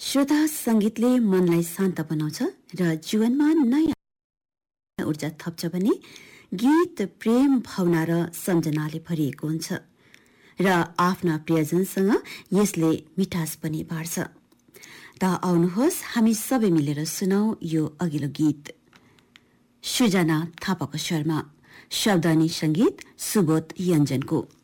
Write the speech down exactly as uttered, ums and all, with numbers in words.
श्रोता, संगीतले मनलाई शान्त बनाउँछ र जीवनमा नयाँ ऊर्जा थप्छ भने गीत प्रेम, भावना र सम्झनाले भरिएको हुन्छ र आफ्ना प्रियजनसँग यसले मिठास पनि बाँड्छ। त आउनुहोस् हामी सबै मिलेर सुनौ यो अघिल्लो गीत। सृजना थापाको स्वरमा, शब्द अनि संगीत सुबोध यञ्जनको।